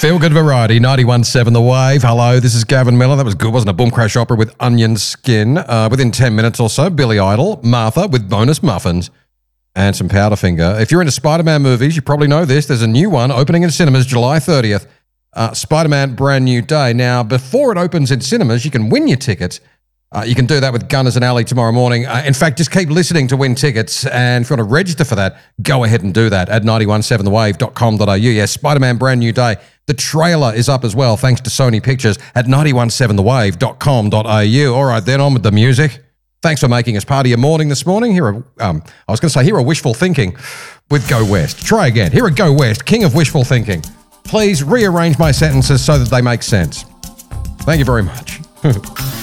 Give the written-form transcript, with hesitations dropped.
Feel good variety, 91.7 The Wave. Hello, this is Gavin Miller. That was good, wasn't it? Boom Crash Opera with Onion Skin. Within 10 minutes or so, Billy Idol, Martha with bonus muffins and some Powderfinger. If you're into Spider-Man movies, you probably know this. There's a new one opening in cinemas July 30th. Spider-Man Brand New Day. Now, before it opens in cinemas, you can win your tickets. You can do that with Gunners and Alley tomorrow morning. In fact, just keep listening to win tickets. And if you want to register for that, go ahead and do that at 917thewave.com.au. Yes, Spider-Man Brand New Day. The trailer is up as well, thanks to Sony Pictures at 917thewave.com.au. All right, then on with the music. Thanks for making us part of your morning this morning. Here are wishful thinking with Go West. Try again. Here at Go West, king of wishful thinking. Please rearrange my sentences so that they make sense. Thank you very much.